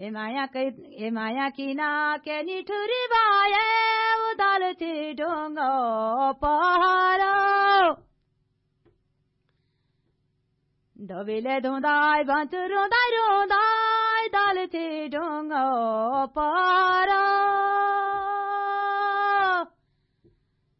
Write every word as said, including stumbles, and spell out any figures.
Emaya emaya kina keni turibaye udalati dongo paharo. Dovile dondai bantu rondai rondai dalati dongo paharo.